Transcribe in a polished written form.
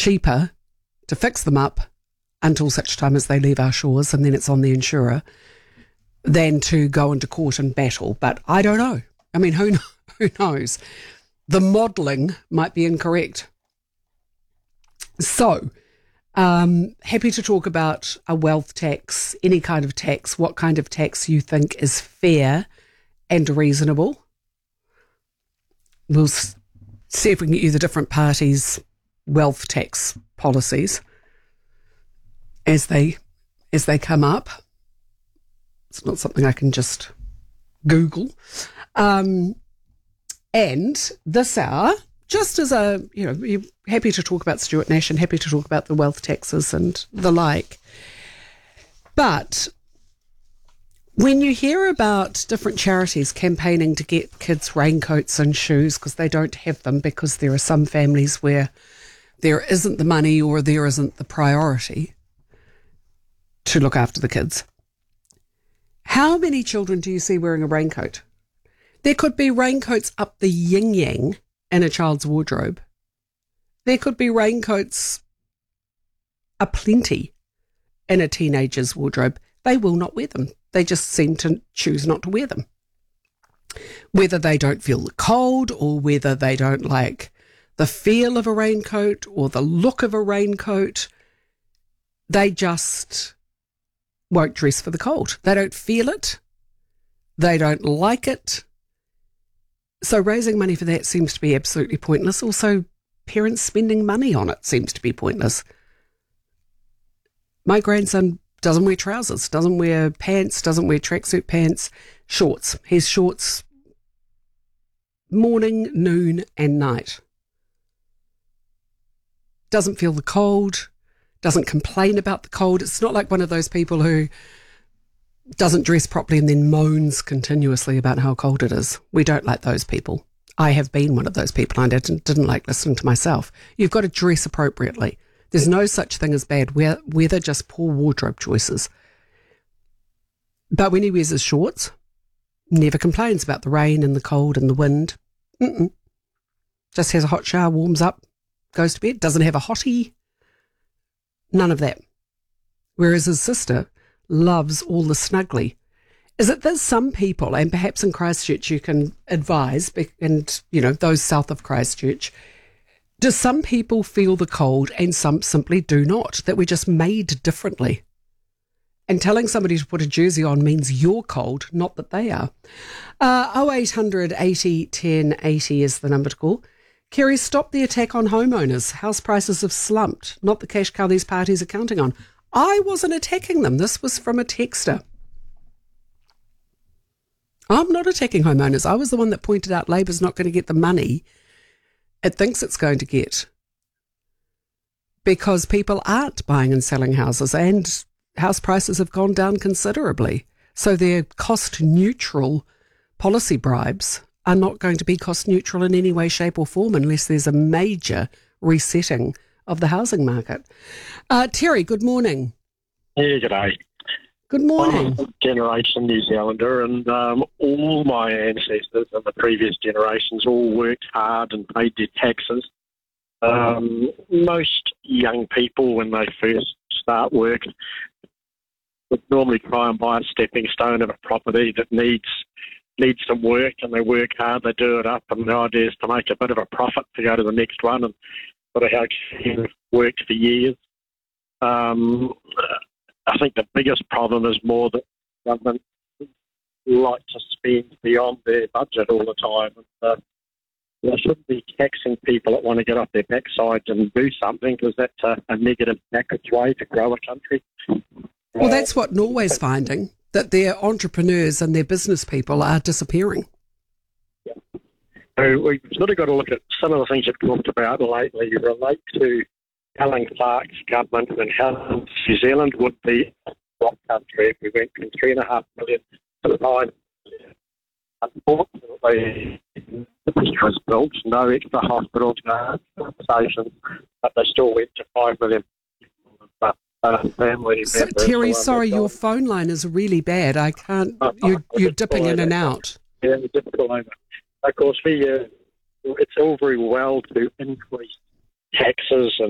cheaper to fix them up until such time as they leave our shores, and then it's on the insurer, than to go into court and battle. But I don't know. I mean, who knows? The modelling might be incorrect. So, happy to talk about a wealth tax, any kind of tax, what kind of tax you think is fair and reasonable. We'll see if we can get you the different parties' wealth tax policies as they come up. It's not something I can just Google. And this hour, just as you're happy to talk about Stuart Nash and happy to talk about the wealth taxes and the like. But when you hear about different charities campaigning to get kids raincoats and shoes because they don't have them, because there are some families where there isn't the money or there isn't the priority to look after the kids, how many children do you see wearing a raincoat? There could be raincoats up the yin-yang in a child's wardrobe. There could be raincoats aplenty in a teenager's wardrobe. They will not wear them. They just seem to choose not to wear them. Whether they don't feel the cold or whether they don't like the feel of a raincoat or the look of a raincoat, they just won't dress for the cold. They don't feel it. They don't like it. So raising money for that seems to be absolutely pointless. Also, parents spending money on it seems to be pointless. My grandson doesn't wear trousers, doesn't wear pants, doesn't wear tracksuit pants, shorts. He has shorts morning, noon and night. Doesn't feel the cold, doesn't complain about the cold. It's not like one of those people who doesn't dress properly and then moans continuously about how cold it is. We don't like those people. I have been one of those people. I didn't like listening to myself. You've got to dress appropriately. There's no such thing as bad weather, just poor wardrobe choices. But when he wears his shorts, never complains about the rain and the cold and the wind. Just has a hot shower, warms up, goes to bed, doesn't have a hottie. None of that. Whereas his sister loves all the snuggly. Is it there's some people, and perhaps in Christchurch you can advise, and those south of Christchurch, do some people feel the cold and some simply do not, that we're just made differently? And telling somebody to put a jersey on means you're cold, not that they are. 0800 80 10 80 is the number to call. Kerry, stop the attack on homeowners. House prices have slumped, not the cash cow these parties are counting on. I wasn't attacking them. This was from a texter. I'm not attacking homeowners. I was the one that pointed out Labor's not going to get the money it thinks it's going to get because people aren't buying and selling houses and house prices have gone down considerably. So their cost-neutral policy bribes are not going to be cost-neutral in any way, shape or form unless there's a major resetting of the housing market. Terry, good morning. Yeah, g'day. Good morning. I'm a generation New Zealander, and all my ancestors and the previous generations all worked hard and paid their taxes. Most young people, when they first start work, would normally try and buy a stepping stone of a property that needs some work, and they work hard, they do it up, and the idea is to make a bit of a profit to go to the next one, and sort of how it's worked for years. I think the biggest problem is more that government like to spend beyond their budget all the time. They shouldn't be taxing people that want to get off their backsides and do something, because that's a negative backwards way to grow a country. Well, that's what Norway's finding, that their entrepreneurs and their business people are disappearing. Yeah. So we've sort of got to look at some of the things you've talked about lately relate to Alan Clark's government and how New Zealand would be a rock country if we went from 3.5 million to 9 million. Unfortunately, the picture was built, no extra hospitals, no stations, but they still went to 5 million. So, Terry, sorry, your phone line is really bad. I can't. You're dipping in and out. Yeah, difficult. Of course, it's all very well to increase taxes